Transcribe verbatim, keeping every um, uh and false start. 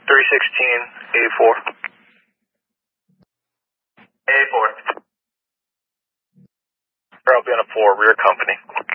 three sixteen, eighty-four. eighty-four. I'll be on a four, rear company.